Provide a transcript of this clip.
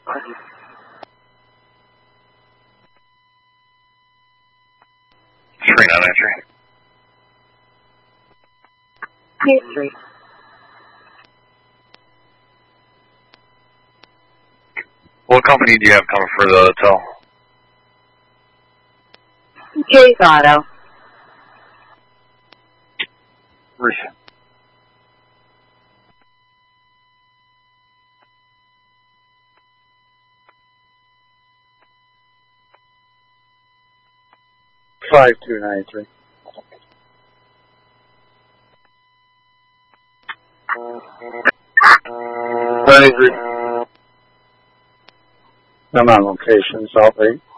History. What company do you have coming for the hotel? Jay's Auto. Recent. $5293. I'm on location, Salt Lake.